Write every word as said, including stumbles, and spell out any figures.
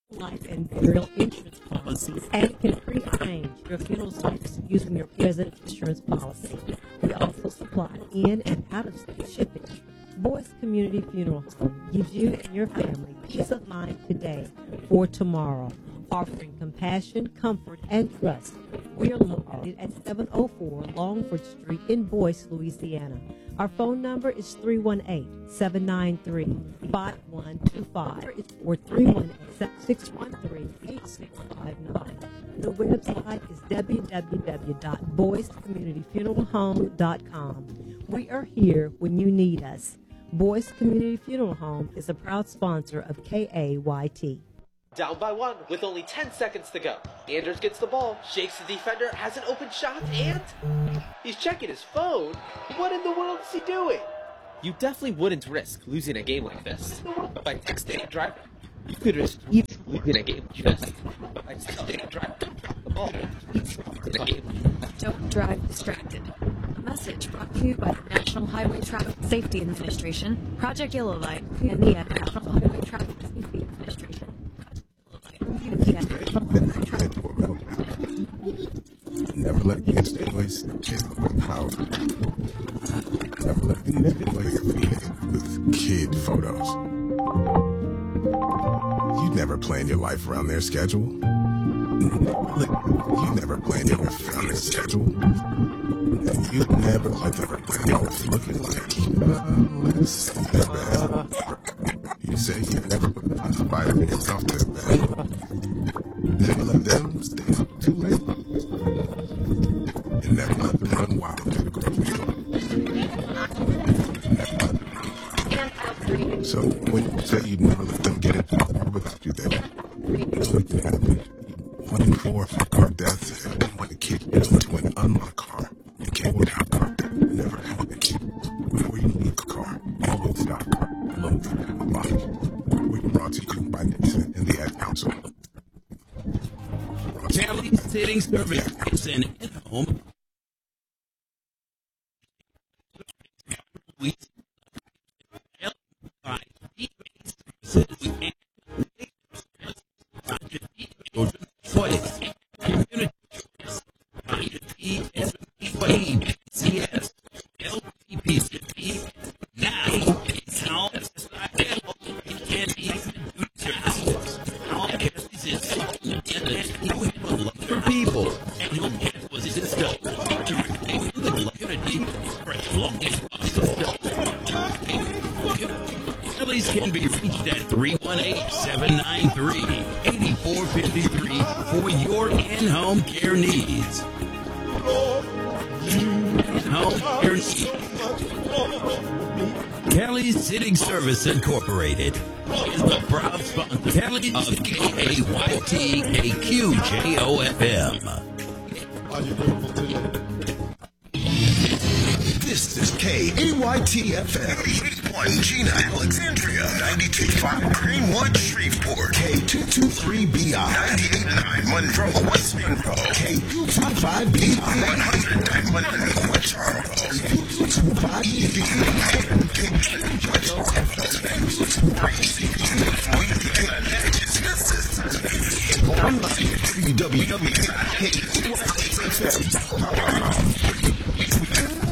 life and burial insurance policies and can pre-arrange your funeral service using your present insurance policy. We also supply in and out of state shipping. Boyce Community Funeral Home gives you and your family peace of mind today for tomorrow, offering compassion, comfort, and trust. We are located at seven oh four Longford Street in Boyce, Louisiana. Our phone number is three one eight, seven nine three, five one two five or three one eight, six one three, eight six five nine. The website is w w w dot boyce community funeral home dot com. We are here when you need us. Boyce Community Funeral Home is a proud sponsor of K A Y T. Down by one with only ten seconds to go. Anders gets the ball, shakes the defender, has an open shot, and he's checking his phone. What in the world is he doing? You definitely wouldn't risk losing a game like this. By texting a driver, you could risk losing a game like this. By texting a driver, the ball, losing a game. Don't drive distracted. A message brought to you by the National Highway Traffic Safety Administration, Project Yellow Light, and the National Highway Traffic Safety Administration. Never let against the voice with power. Never let against the voice with kid photos. You never plan your life around their schedule. You never plan your life around their schedule. You never let them looking like unless you say you never put vitamins off their bed. Never let them stay up too late. And never let them run wild to the grocery store. Never let. So when you say you never let them get into the without you there, it's what can happen. One in four car deaths and when a kid gets into an unlocked car and can't without car death. Never have a kid. Before you leave the car, always stop. Loan Lock. We're brought to you by Nixon and the Ad Council. Family Sitting Service and in-home. We by services and choice community choice I S P C S L P P C now it's now can even do services all services for people and your guest was discussed to replace the community for as long as possible. Families can be reached at three one eight, seven nine three, eight four five three for your in-home care needs. In-home care needs. Kelly's Sitting Service Incorporated is the proud sponsor Kelly of K A Y T A Q J O F M. This is K A Y T F M, eighty-one Gina, Alexandria, ninety-two point five Greenwood, Shreveport, K two two three B I, ninety-eight point nine Monroe, West Monroe, K two five five B I, one hundred nine Monroe, West Charles, K two two five E D, K two two five